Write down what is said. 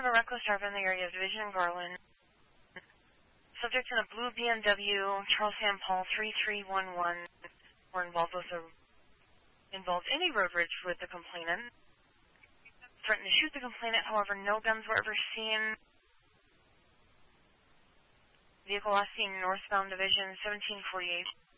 a reckless driver in the area of Division and Garland. Subject in a blue BMW, Charles Sam Paul 3311, were involved in a road rage with the complainant. Threatened to shoot the complainant, however, no guns were ever seen. Vehicle last seen northbound Division 1748.